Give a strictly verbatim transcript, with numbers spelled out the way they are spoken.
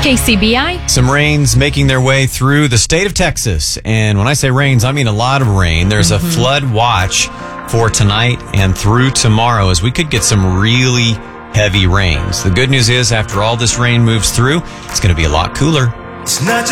K C B I. Some rains making their way through the state of Texas. And when I say rains, I mean a lot of rain. There's mm-hmm. a flood watch for tonight and through tomorrow, as we could get some really heavy rains. The good news is, after all this rain moves through, it's going to be a lot cooler. It's not just